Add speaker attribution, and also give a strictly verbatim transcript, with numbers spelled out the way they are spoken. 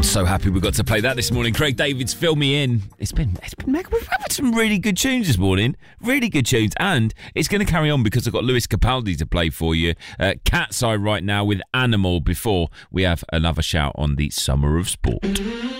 Speaker 1: So happy we got to play that this morning. Craig David's Fill Me In. It's been, it's been mega. We've had some really good tunes this morning. Really good tunes. And it's going to carry on because I've got Lewis Capaldi to play for you. Uh, Cat's Eye right now with Animal before we have another shout on the Summer of Sport.